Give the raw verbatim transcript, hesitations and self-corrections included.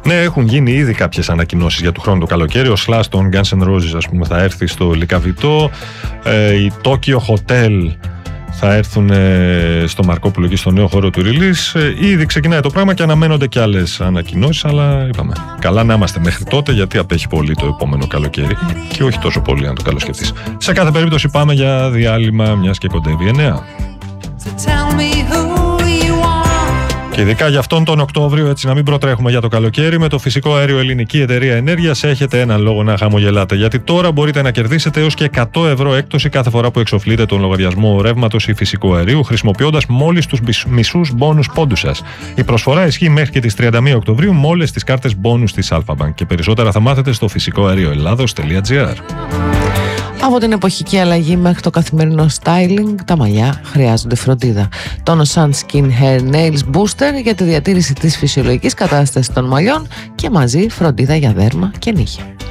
Ναι, έχουν γίνει ήδη κάποιες ανακοινώσεις για του χρόνου το καλοκαίρι. Ο Slash των Guns N' Roses, ας πούμε, θα έρθει στο Λυκαβητό. Ε, η Tokyo Hotel θα έρθουν στο Μαρκόπουλο και στο νέο χώρο του release. Ε, ήδη ξεκινάει το πράγμα και αναμένονται και άλλες ανακοινώσεις, αλλά είπαμε, καλά να είμαστε μέχρι τότε, γιατί απέχει πολύ το επόμενο καλοκαίρι και όχι τόσο πολύ, αν το καλοσκεφτείς. Σε κάθε περίπτωση πάμε για διάλειμμα, μιας και κοντεύει εννέα. Και ειδικά για αυτόν τον Οκτώβριο, έτσι να μην προτρέχουμε για το καλοκαίρι, με το φυσικό αέριο Ελληνική Εταιρεία Ενέργειας έχετε έναν λόγο να χαμογελάτε. Γιατί τώρα μπορείτε να κερδίσετε έως και εκατό ευρώ έκπτωση κάθε φορά που εξοφλείτε τον λογαριασμό ρεύματος ή φυσικού αερίου, χρησιμοποιώντας μόλις τους μισούς μπόνους πόντους σας. Η προσφορά ισχύει μέχρι και τις τριάντα μία Οκτωβρίου με όλες τις κάρτες μπόνους της Alphabank. Και περισσότερα θα μάθετε στο φυσικό αέριο ελλάδος τελεία τζι άρ. Από την εποχική αλλαγή μέχρι το καθημερινό styling, τα μαλλιά χρειάζονται φροντίδα. Τόνο Sun Skin Hair Nails Booster για τη διατήρηση της φυσιολογικής κατάστασης των μαλλιών και μαζί φροντίδα για δέρμα και νύχια.